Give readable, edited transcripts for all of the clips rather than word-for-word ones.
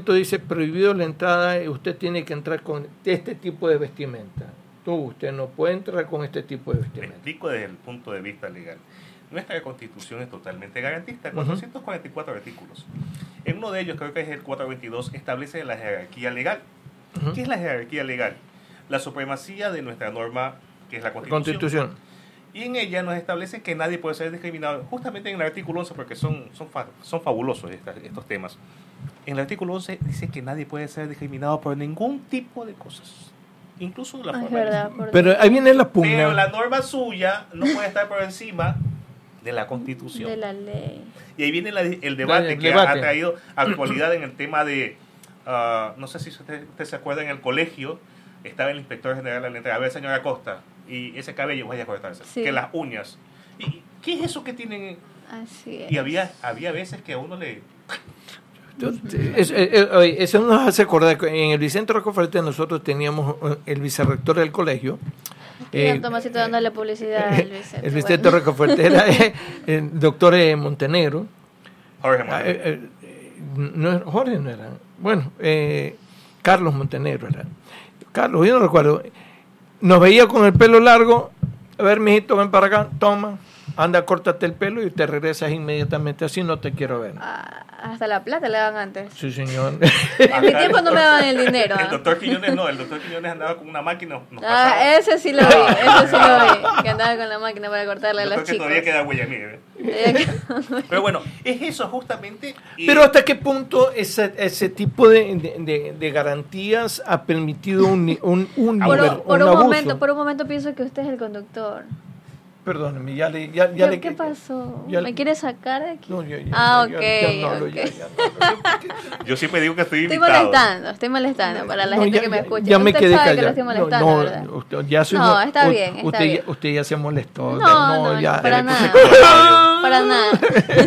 dice prohibido la entrada, usted tiene que entrar con este tipo de vestimenta. Usted no puede entrar con este tipo de vestimenta. Me explico desde el punto de vista legal. Nuestra Constitución es totalmente garantista, 444 artículos. En uno de ellos, creo que es el 422, establece la jerarquía legal. ¿Qué es la jerarquía legal? La supremacía de nuestra norma, que es la Constitución. Y en ella nos establece que nadie puede ser discriminado, justamente en el artículo 11, porque son fabulosos estos temas. En el artículo 11 dice que nadie puede ser discriminado por ningún tipo de cosas, incluso la forma verdad, pero ahí viene la pugna. Pero la norma suya no puede estar por encima de la Constitución. De la ley. Y ahí viene el debate que ha traído actualidad en el tema de, no sé si usted se acuerda, en el colegio estaba el inspector general de la entrada, a ver, señora Acosta, y ese cabello vaya a cortarse, sí, que las uñas. ¿Y qué es eso que tienen? Así es. Y había veces que a uno le... Eso nos hace acordar que en el Vicente Rocafuerte nosotros teníamos el vicerrector del colegio. Tomasito dándole publicidad al Vicente. El Vicente Rocafuerte era el doctor Montenegro. Jorge Montenegro. Jorge no era. Bueno, Carlos Montenegro era. Carlos, yo no recuerdo. Nos veía con el pelo largo. A ver, mijito, ven para acá, toma. Anda, córtate el pelo y te regresas inmediatamente, así no te quiero ver. Hasta la plata le daban antes. Sí, señor. En mi tiempo no me daban el dinero. El doctor Quiñones no, el doctor Quiñones andaba con una máquina. Ese sí lo vi, que andaba con la máquina para cortarle a los chicos. Todavía queda huella nieve. Pero bueno, es eso justamente. Pero ¿hasta qué punto ese tipo de garantías ha permitido un abuso? Por un momento pienso que usted es el conductor. Perdóneme, ¿Qué pasó? ¿Me quiere sacar de aquí? No, yo siempre digo que estoy invitado. Estoy molestando para la gente que me escucha. Ya me quedé callado. Que lo estoy molestando, ¿verdad? Está bien. Usted ya se molestó. No, para nada. Para nada.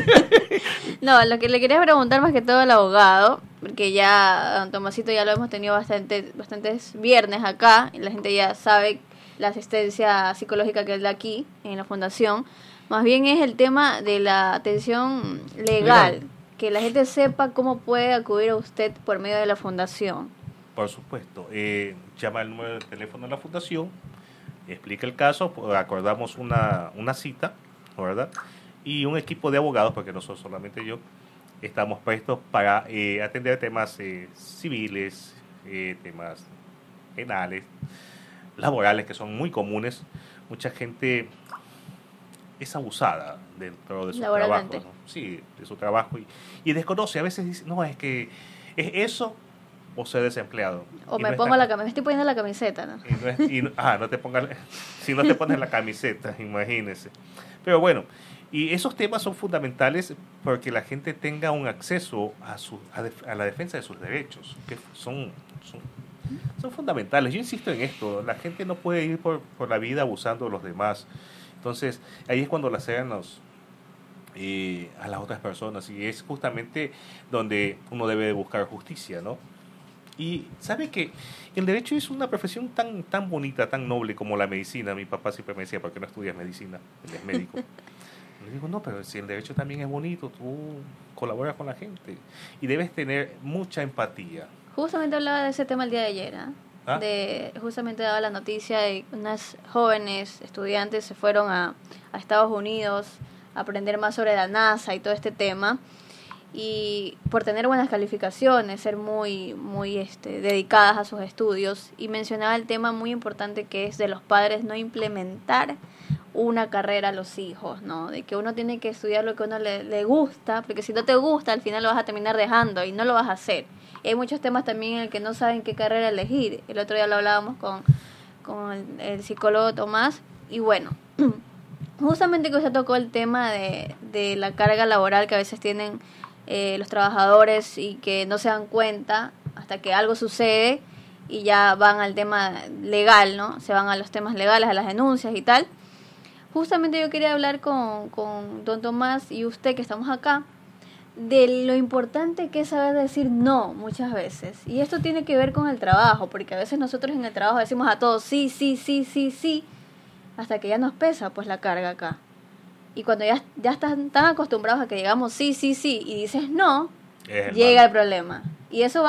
No, lo que le quería preguntar más que todo al abogado, porque ya don Tomasito ya lo hemos tenido bastantes viernes acá, y la gente ya sabe la asistencia psicológica que él da aquí en la fundación. Más bien es el tema de la atención legal, que la gente sepa cómo puede acudir a usted por medio de la fundación. Por supuesto, llama el número de teléfono de la fundación, explica el caso, acordamos una cita, ¿verdad? Y un equipo de abogados, porque no soy solamente yo, estamos prestos para atender temas civiles, temas penales, laborales, que son muy comunes. Mucha gente es abusada dentro de su trabajo, ¿no? Sí, de su trabajo, y desconoce, a veces dice, no, es que es eso o ser desempleado. O me estoy poniendo la camiseta, ¿no? No te pongas, si no te pones la camiseta, imagínese. Pero bueno, y esos temas son fundamentales porque la gente tenga un acceso a la defensa de sus derechos, que son fundamentales. Yo insisto en esto, la gente no puede ir por la vida abusando de los demás. Entonces, ahí es cuando la cegan a las otras personas, y es justamente donde uno debe de buscar justicia, ¿no? Y sabe que el derecho es una profesión tan bonita, tan noble como la medicina. Mi papá siempre me decía, ¿por qué no estudias medicina? Él es médico. Le digo, no, pero si el derecho también es bonito, tú colaboras con la gente y debes tener mucha empatía. Justamente hablaba de ese tema el día de ayer, justamente daba la noticia de unas jóvenes estudiantes se fueron a Estados Unidos a aprender más sobre la NASA y todo este tema, y por tener buenas calificaciones, ser muy dedicadas a sus estudios, y mencionaba el tema muy importante que es de los padres no implementar una carrera a los hijos, ¿no? De que uno tiene que estudiar lo que a uno le gusta, porque si no te gusta, al final lo vas a terminar dejando y no lo vas a hacer. Y hay muchos temas también en el que no saben qué carrera elegir. El otro día lo hablábamos con el psicólogo Tomás, y bueno, justamente que usted tocó el tema de la carga laboral que a veces tienen los trabajadores y que no se dan cuenta hasta que algo sucede y ya van al tema legal, ¿no? Se van a los temas legales, a las denuncias y tal. Justamente yo quería hablar con don Tomás y usted, que estamos acá, de lo importante que es saber decir no muchas veces. Y esto tiene que ver con el trabajo, porque a veces nosotros en el trabajo decimos a todos sí, hasta que ya nos pesa pues la carga acá. Y cuando ya están tan acostumbrados a que digamos sí, y dices no, llega el problema. Y eso va